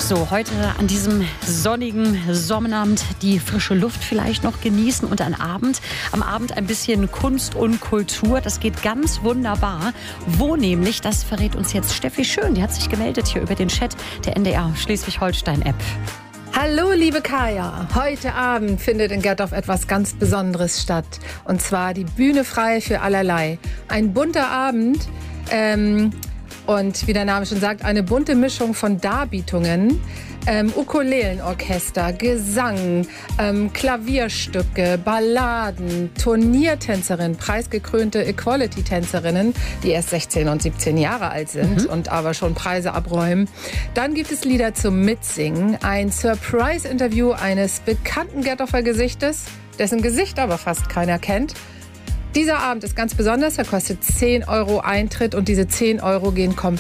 So, heute an diesem sonnigen Sommerabend die frische Luft vielleicht noch genießen und am Abend ein bisschen Kunst und Kultur. Das geht ganz wunderbar. Wo nämlich, das verrät uns jetzt Steffi Schön. Die hat sich gemeldet hier über den Chat der NDR Schleswig-Holstein-App. Hallo, liebe Kaya. Heute Abend findet in Gerdorf etwas ganz Besonderes statt. Und zwar die Bühne frei für allerlei. Ein bunter Abend. Und wie der Name schon sagt, eine bunte Mischung von Darbietungen, Ukulelenorchester, Gesang, Klavierstücke, Balladen, Turniertänzerinnen, preisgekrönte Equality-Tänzerinnen, die erst 16 und 17 Jahre alt sind und aber schon Preise abräumen. Dann gibt es Lieder zum Mitsingen, ein Surprise-Interview eines bekannten Gerdorfer Gesichtes, dessen Gesicht aber fast keiner kennt. Dieser Abend ist ganz besonders, er kostet 10 € Eintritt und diese 10 € gehen komplett